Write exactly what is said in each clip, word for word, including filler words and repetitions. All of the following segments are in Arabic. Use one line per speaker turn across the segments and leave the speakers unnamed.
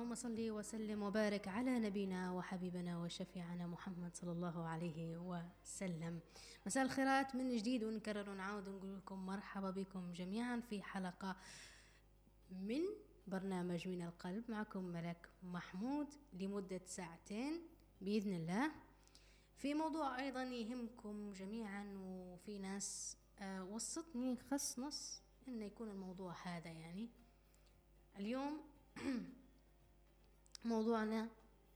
اللهم صل وسلم وبارك على نبينا وحبيبنا وشفيعنا محمد صلى الله عليه وسلم. مساء الخيرات من جديد، ونكرر ونعاود ونقول لكم مرحبا بكم جميعا في حلقة من برنامج من القلب. معكم ملك محمود لمدة ساعتين بإذن الله، في موضوع أيضا يهمكم جميعا، وفي ناس آه وصتني خص نص إنه يكون الموضوع هذا. يعني اليوم موضوعنا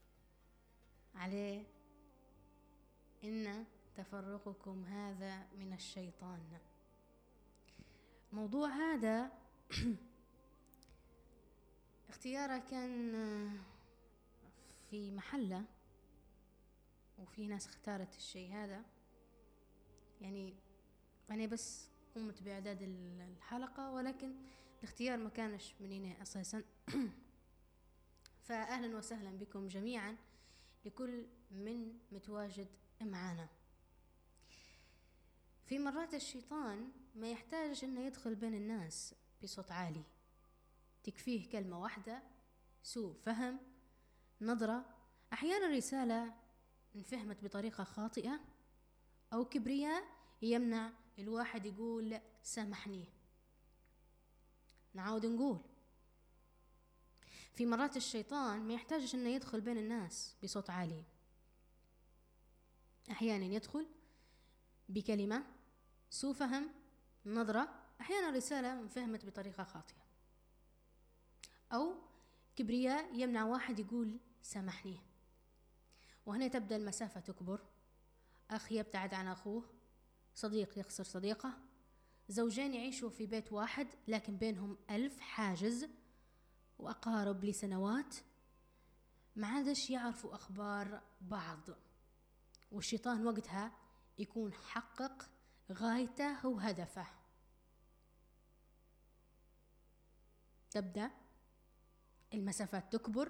عليه إن تفرقكم هذا من الشيطان. موضوع هذا اختياره كان في محله، وفي ناس اختارت الشيء هذا. يعني أنا بس قمت بإعداد الحلقة، ولكن الاختيار ما كانش مني أساسا. فأهلا وسهلا بكم جميعا لكل من متواجد معنا. في مرات الشيطان ما يحتاج أنه يدخل بين الناس بصوت عالي، تكفيه كلمة واحدة، سوء فهم، نظرة، أحيانا رسالة انفهمت بطريقة خاطئة، أو كبرياء يمنع الواحد يقول سامحني. نعاود نقول، في مرات الشيطان ما يحتاجش أنه يدخل بين الناس بصوت عالي، أحيانا يدخل بكلمة، سوء فهم، نظرة، أحيانا رسالة انفهمت بطريقة خاطئة، أو كبرياء يمنع واحد يقول سامحني. وهنا تبدأ المسافة تكبر، أخ يبتعد عن أخوه، صديق يخسر صديقه، زوجين يعيشوا في بيت واحد لكن بينهم ألف حاجز، وأقارب لسنوات ما عادش يعرفوا أخبار بعض، والشيطان وقتها يكون حقق غايته وهدفه. تبدأ المسافات تكبر،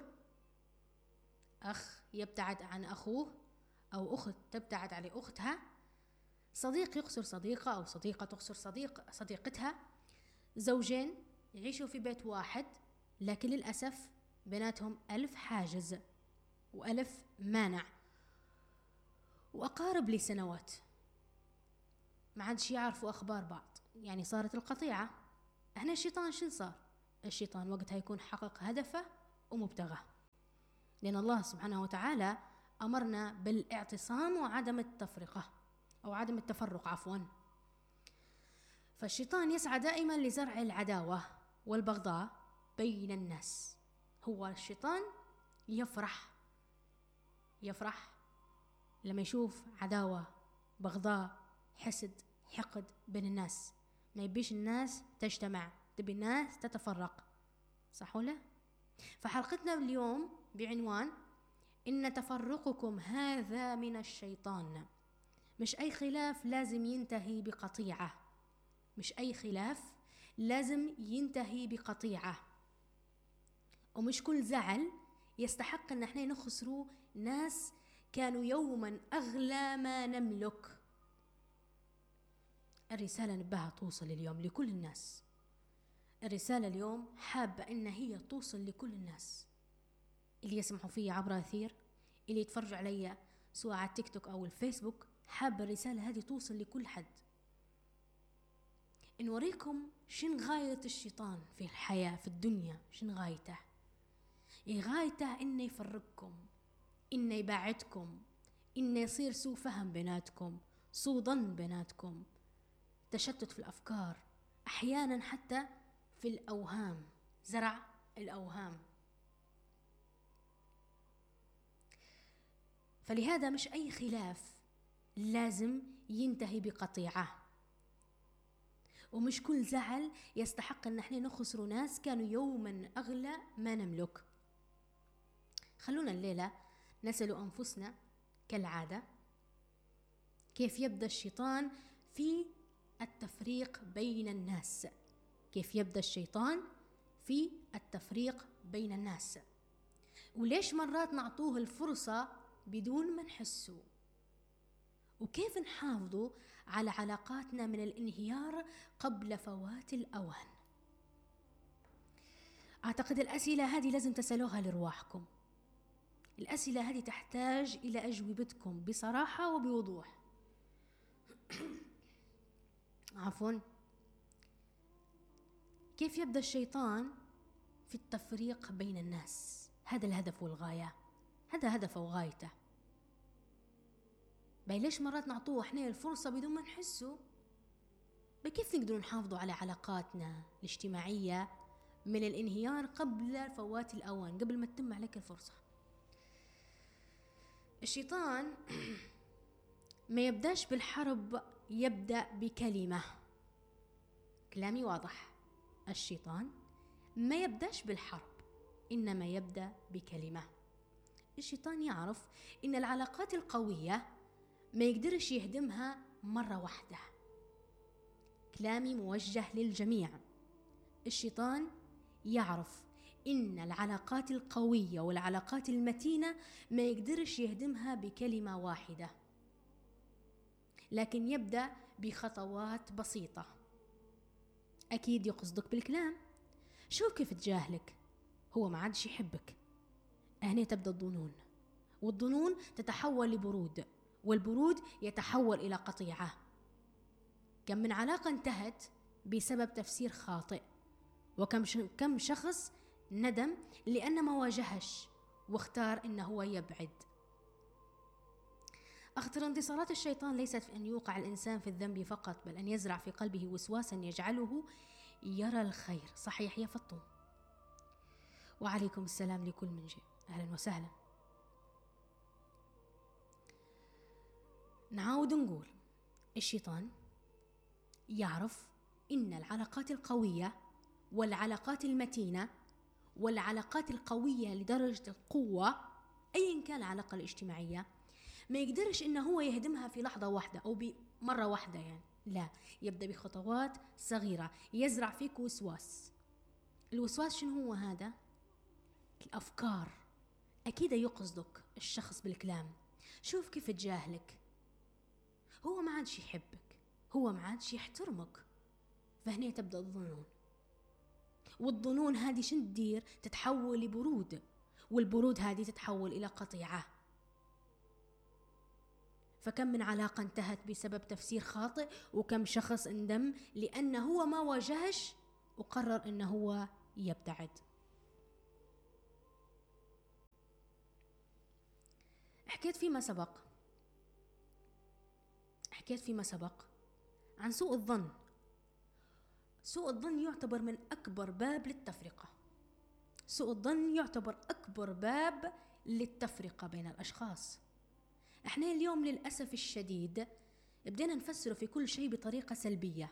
أخ يبتعد عن أخوه، أو أخت تبتعد عن أختها، صديق يخسر صديقة، أو صديقة تخسر صديق صديقتها، زوجين يعيشوا في بيت واحد لكن للأسف بيناتهم ألف حاجز وألف مانع، وأقارب لسنوات ما عادش يعرفوا أخبار بعض. يعني صارت القطيعة. هنا الشيطان شن صار؟ الشيطان وقتها يكون حقق هدفه ومبتغاه، لأن الله سبحانه وتعالى أمرنا بالاعتصام وعدم التفرقة، أو عدم التفرق عفوا. فالشيطان يسعى دائما لزرع العداوة والبغضاء بين الناس. هو الشيطان يفرح يفرح لما يشوف عداوة، بغضاء، حسد، حقد بين الناس. ما يبيش الناس تجتمع، تبي الناس تتفرق، صح ولا؟ فحلقتنا اليوم بعنوان إن تفرقكم هذا من الشيطان. مش أي خلاف لازم ينتهي بقطيعة، مش أي خلاف لازم ينتهي بقطيعة، ومش كل زعل يستحق أن احنا نخسروا ناس كانوا يوما أغلى ما نملك. الرسالة نبها توصل اليوم لكل الناس. الرسالة اليوم حابة إن هي توصل لكل الناس اللي يسمحوا فيه عبر أثير، اللي يتفرجوا علي سواء على التيك توك أو الفيسبوك. حابة الرسالة هذه توصل لكل حد، نوريكم شن غاية الشيطان في الحياة في الدنيا. شن غايته؟ إيه غايته؟ إنه يفرقكم، إنه يبعدكم، إنه يصير سوء فهم بيناتكم، سوء ظن بيناتكم، تشتت في الأفكار، أحيانا حتى في الأوهام، زرع الأوهام. فلهذا مش أي خلاف لازم ينتهي بقطيعة، ومش كل زعل يستحق أن احنا نخسر ناس كانوا يوما أغلى ما نملك. خلونا الليلة نسأل أنفسنا كالعادة، كيف يبدأ الشيطان في التفريق بين الناس؟ كيف يبدأ الشيطان في التفريق بين الناس؟ وليش مرات نعطوه الفرصة بدون ما نحسه؟ وكيف نحافظوا على علاقاتنا من الانهيار قبل فوات الأوان؟ أعتقد الأسئلة هذه لازم تسألوها لرواحكم. الأسئلة هذه تحتاج إلى أجوبتكم بصراحة وبوضوح. عفوا. كيف يبدأ الشيطان في التفريق بين الناس؟ هذا الهدف والغاية، هذا هدفه وغايته. باي ليش مرات نعطوه احنا الفرصة بدون ما نحسه؟ بكيف نقدر نحافظوا على علاقاتنا الاجتماعية من الانهيار قبل فوات الأوان، قبل ما تتم عليك الفرصة؟ الشيطان ما يبدأش بالحرب، يبدأ بكلمة. كلامي واضح، الشيطان ما يبدأش بالحرب، إنما يبدأ بكلمة. الشيطان يعرف إن العلاقات القوية ما يقدرش يهدمها مرة واحدة. كلامي موجه للجميع. الشيطان يعرف إن العلاقات القوية والعلاقات المتينة ما يقدرش يهدمها بكلمة واحدة، لكن يبدأ بخطوات بسيطة. أكيد يقصدك بالكلام. شوف كيف تجاهلك، هو ما عادش يحبك. هنا تبدأ الظنون، والظنون تتحول لبرود، والبرود يتحول إلى قطيعة. كم من علاقة انتهت بسبب تفسير خاطئ، وكم كم شخص ندم لأن ما واجهش واختار إنه هو يبعد. أخطر انتصارات الشيطان ليست في أن يوقع الإنسان في الذنب فقط، بل أن يزرع في قلبه وسواسا يجعله يرى الخير. صحيح يا فطوم؟ وعليكم السلام لكل من جاء، أهلا وسهلا. نعاود نقول الشيطان يعرف إن العلاقات القوية والعلاقات المتينة والعلاقات القوية لدرجة القوة، أيا كان العلاقة الاجتماعية، ما يقدرش إنه هو يهدمها في لحظة واحدة أو بمرة واحدة يعني، لا، يبدأ بخطوات صغيرة، يزرع فيك وسواس. الوسواس شنو هو هذا؟ الأفكار. أكيد يقصدك الشخص بالكلام. شوف كيف تجاهلك، هو ما عادش يحبك، هو ما عادش يحترمك. فهنا تبدأ الظنون، والظنون هذه شن تدير؟ تتحول لبرود، والبرود هذه تتحول إلى قطيعة. فكم من علاقة انتهت بسبب تفسير خاطئ، وكم شخص اندم لأنه هو ما واجهش وقرر أنه هو يبتعد. حكيت فيما سبق حكيت فيما سبق عن سوء الظن. سوء الظن يعتبر من أكبر باب للتفرقة. سوء الظن يعتبر أكبر باب للتفرقة بين الأشخاص. احنا اليوم للأسف الشديد بدينا نفسر في كل شيء بطريقة سلبية.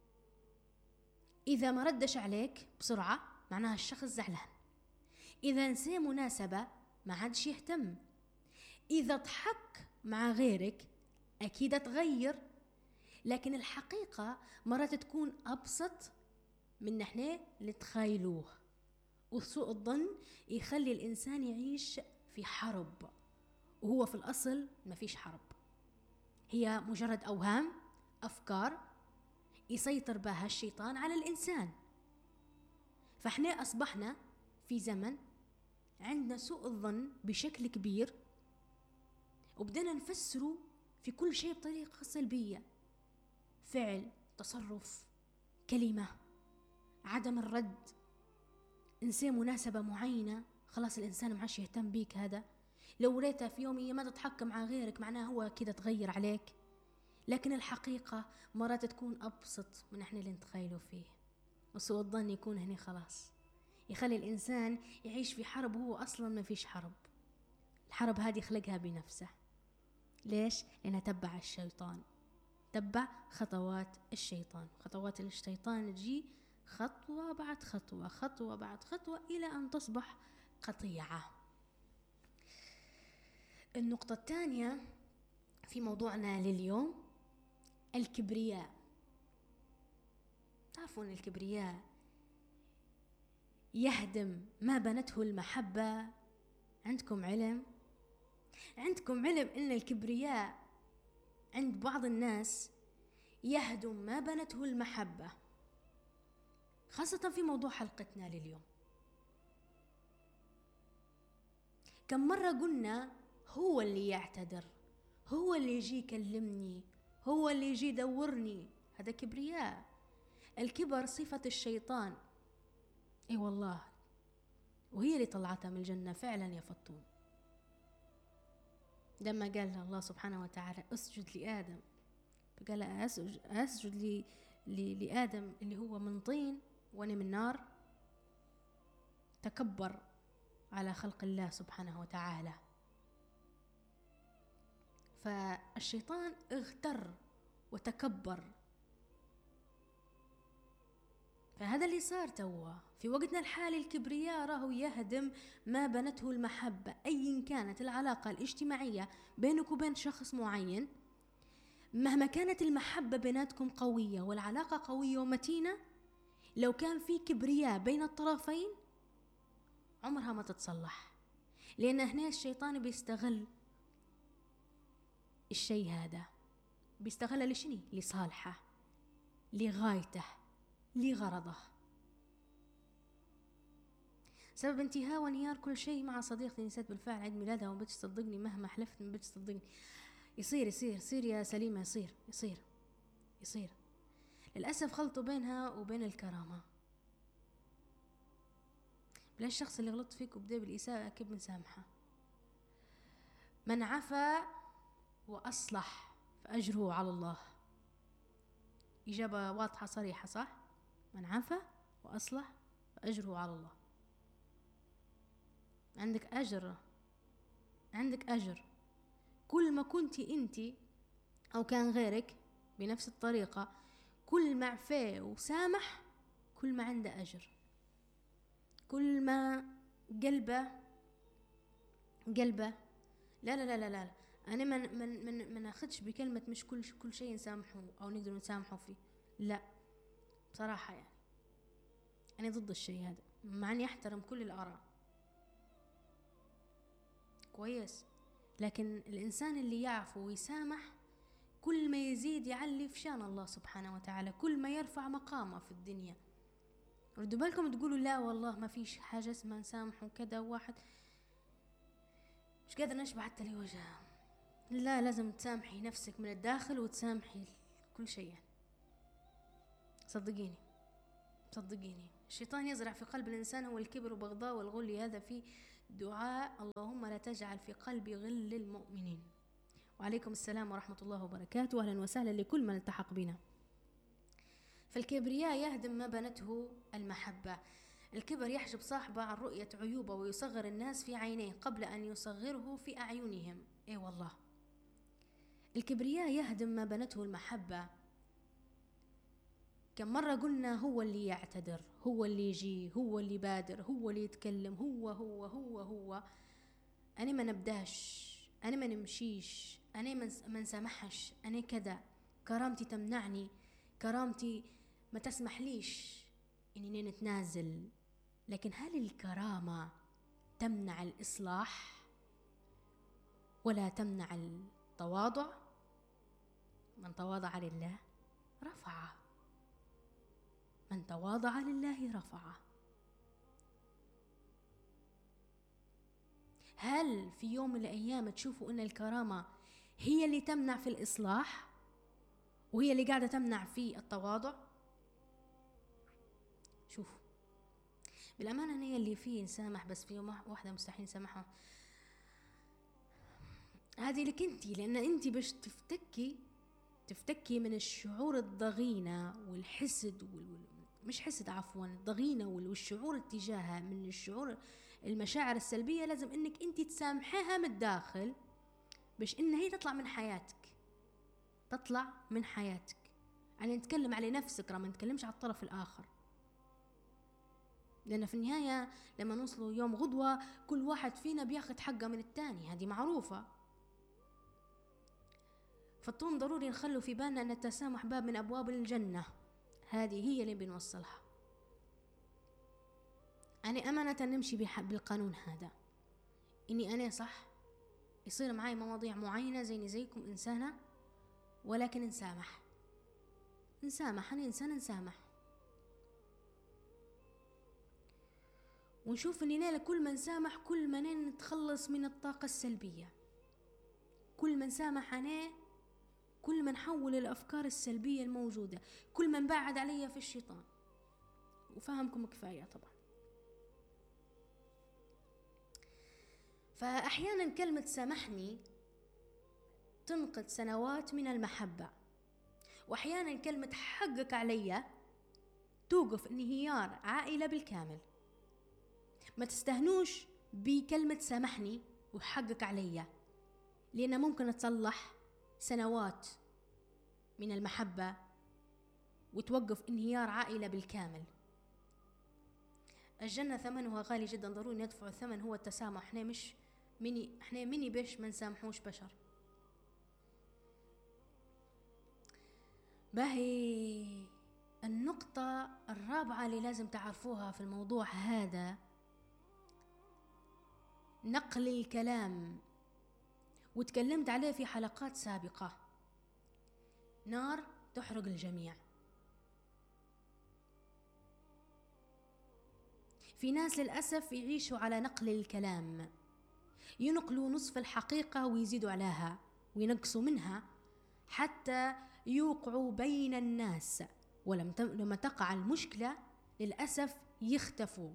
إذا ما ردش عليك بسرعة معناها الشخص زعلان. إذا نسي مناسبة ما عادش يهتم. إذا ضحك مع غيرك أكيد تغير. لكن الحقيقة مرات تكون أبسط من نحن نتخيلوه. وسوء الظن يخلي الإنسان يعيش في حرب، وهو في الأصل ما فيش حرب، هي مجرد أوهام، أفكار يسيطر بها الشيطان على الإنسان. فإحنا أصبحنا في زمن عندنا سوء الظن بشكل كبير، وبدنا نفسره في كل شيء بطريقة سلبية. فعل، تصرف، كلمة، عدم الرد. إنسان مناسبة معينة خلاص الإنسان ما عادش يهتم بيك. هذا لو ريتها في يومية ما تضحك مع غيرك معناه هو كده تغير عليك. لكن الحقيقة مرات تكون أبسط من احنا اللي نتخيلوا فيه. وسوء الظن يكون هنا خلاص يخلي الإنسان يعيش في حرب، وهو أصلا ما فيش حرب. الحرب هذه خلقها بنفسه. ليش؟ لأنها تبع الشيطان، تبع خطوات الشيطان. خطوات الشيطان تجي خطوة بعد خطوة، خطوة بعد خطوة، إلى أن تصبح قطيعة. النقطة الثانية في موضوعنا لليوم الكبرياء. تعرفون الكبرياء يهدم ما بنته المحبة. عندكم علم؟ عندكم علم إن الكبرياء عند بعض الناس يهدم ما بنته المحبة، خاصة في موضوع حلقتنا لليوم. كم مرة قلنا هو اللي يعتذر، هو اللي يجي يكلمني، هو اللي يجي يدورني. هذا كبرياء. الكبر صفة الشيطان. اي والله، وهي اللي طلعتها من الجنة فعلا يا فطوم. لما قال الله سبحانه وتعالى اسجد لآدم، فقال أسجد, أسجد لي لآدم اللي هو من طين وأنا من نار. تكبر على خلق الله سبحانه وتعالى. فالشيطان اغتر وتكبر. فهذا اللي صار توا في وقتنا الحالي. الكبرياء راهو يهدم ما بنته المحبة، أي كانت العلاقة الاجتماعية بينك وبين شخص معين. مهما كانت المحبة بيناتكم قوية والعلاقة قوية ومتينة، لو كان في كبرياء بين الطرفين عمرها ما تتصلح. لأن هنا الشيطان بيستغل الشيء هذا، بيستغله لشني؟ لصالحه، لغايته، لغرضه. سبب انتهاء وانهيار كل شيء مع صديقتي نسيت بالفعل عيد ميلادها وما بتش تصدقني، مهما حلفت ما بتش تصدقني. يصير يصير يصير يا سليمة، يصير يصير يصير للأسف خلطوا بينها وبين الكرامة. بلا الشخص اللي غلط فيك وبدأ بالإساءة كيف بنسامحه؟ من عفا وأصلح فأجره على الله. إجابة واضحة صريحة، صح؟ من عفا وأصلح فأجره على الله. عندك أجر، عندك أجر. كل ما كنتي أنتي أو كان غيرك بنفس الطريقة، كل ما عفاه وسامح كل ما عنده أجر. كل ما قلبه قلبه لا لا لا لا, لا. أنا من من من من أخدش بكلمة مش كل كل شيء نسامحه أو نقدر نسامحه فيه، لا بصراحة يعني أنا ضد الشيء هذا، مع أني أحترم كل الآراء كويس، لكن الإنسان اللي يعفو ويسامح كل ما يزيد يعلي في شان الله سبحانه وتعالى، كل ما يرفع مقامه في الدنيا. ردوا بالكم تقولوا لا والله ما فيش حاجة اسمها نسامح وكذا، واحد مش قادر نشبع حتى لي وجهه. لا، لازم تسامحي نفسك من الداخل وتسامحي كل شيء. صدقيني صدقيني الشيطان يزرع في قلب الإنسان هو الكبر وبغضاء والغل. هذا في دعاء اللهم لا تجعل في قلبي غل للمؤمنين. وعليكم السلام ورحمة الله وبركاته، أهلا وسهلا لكل من التحق بنا. فالكبرياء يهدم ما بنته المحبة. الكبر يحجب صاحبه عن رؤية عيوبه ويصغر الناس في عينيه قبل أن يصغره في أعينهم. إيه والله، الكبرياء يهدم ما بنته المحبة. كم مرة قلنا هو اللي يعتذر، هو اللي يجي، هو اللي يبادر، هو اللي يتكلم، هو هو هو هو أنا ما نبداش، أنا ما نمشيش، أنا ما نسامحش، أنا كذا، كرامتي تمنعني، كرامتي ما تسمح ليش إني نتنازل. لكن هل الكرامة تمنع الإصلاح ولا تمنع التواضع؟ من تواضع لله رفعه، من تواضع لله رفعه. هل في يوم من الأيام تشوفوا أن الكرامة هي اللي تمنع في الإصلاح وهي اللي قاعدة تمنع في التواضع؟ شوفوا بالأمانة أنا اللي فيه نسامح، بس في يوم واحدة مستحيل نسامحها. هذه لك انتي، لأن انتي باش تفتكي تفتكي من الشعور الضغينة والحسد وال... مش حسد عفوا الضغينة والشعور اتجاهها من الشعور المشاعر السلبية. لازم انك انتي تسامحيها من الداخل باش ان هي تطلع من حياتك، تطلع من حياتك. يعني نتكلم على نفسك، ما نتكلمش على الطرف الآخر، لأن في النهاية لما نوصلوا يوم غدوة كل واحد فينا بياخد حقه من التاني، هذه معروفة. فالطون ضروري نخلوا في بالنا أن التسامح باب من أبواب الجنة، هذه هي اللي بنوصلها. أنا أمانة نمشي بالقانون هذا، إني أنا صح يصير معي مواضيع معينة زيني زيكم إنسانة، ولكن نسامح نسامح أنا إنسان نسامح. ونشوف اننا كل ما نسامح كل ما نتخلص من الطاقة السلبية، كل ما نسامح أنا كل ما نحول الأفكار السلبية الموجودة، كل ما نبعد عليها في الشيطان. وفهمكم كفاية طبعا. فأحيانا كلمة سامحني تنقذ سنوات من المحبة، وأحيانا كلمة حقك عليا توقف انهيار عائلة بالكامل. ما تستهنوش بكلمة سامحني وحقك عليا، لأنها ممكن تصلح سنوات من المحبة وتوقف انهيار عائلة بالكامل. الجنة ثمنها غالي جدا، ضروري ندفع الثمن، هو التسامح. احنا مش مني احنا مني بيش ما نسامحوش بشر. باهي النقطة الرابعة اللي لازم تعرفوها في الموضوع هذا، نقل الكلام، وتكلمت عليه في حلقات سابقة. نار تحرق الجميع. في ناس للأسف يعيشوا على نقل الكلام، ينقلوا نصف الحقيقة ويزيدوا عليها وينقصوا منها حتى يوقعوا بين الناس، ولما تقع المشكلة للأسف يختفوا.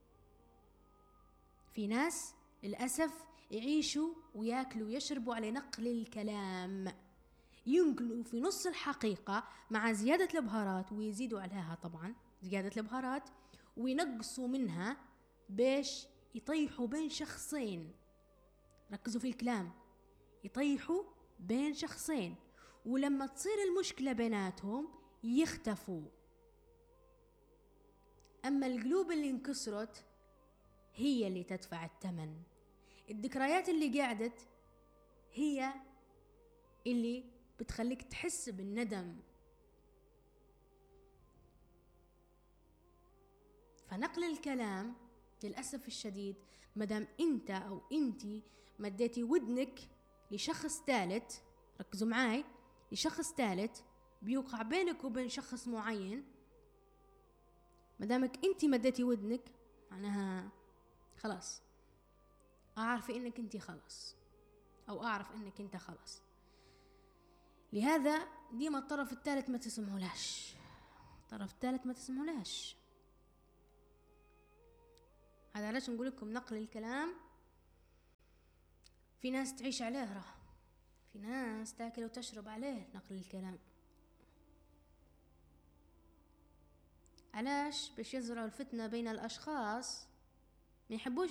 في ناس للأسف يعيشوا وياكلوا ويشربوا على نقل الكلام، ينقلوا في نص الحقيقة مع زيادة البهارات ويزيدوا عليها طبعا زيادة البهارات، وينقصوا منها باش يطيحوا بين شخصين. ركزوا في الكلام، يطيحوا بين شخصين، ولما تصير المشكلة بيناتهم يختفوا. أما القلوب اللي انكسرت هي اللي تدفع الثمن. الذكريات اللي قعدت هي اللي بتخليك تحس بالندم. فنقل الكلام للأسف الشديد، مدام انت او انتي مديتي ودنك لشخص ثالث، ركزوا معاي، لشخص ثالث بيوقع بينك وبين شخص معين، مدامك انتي مديتي ودنك معناها خلاص اعرف انك انتي خلاص، او اعرف انك انت خلاص. لهذا ديما الطرف الثالث ما تسمعولاش، الطرف الثالث ما تسمعولاش. هذا علاش نقول لكم نقل الكلام. في ناس تعيش عليه، راه في ناس تاكل وتشرب عليه نقل الكلام. علاش؟ باش يزرعوا الفتنة بين الاشخاص ما يحبوش